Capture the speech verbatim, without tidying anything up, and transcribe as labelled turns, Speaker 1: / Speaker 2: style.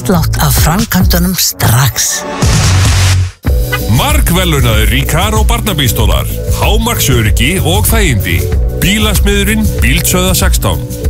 Speaker 1: afslátt af framkvæmdunum strax.
Speaker 2: Margvellunaður Recaro barnabílstólar, hámarksöryggi og þægindi. Bílasmiðurinn Bíldsöða sextán.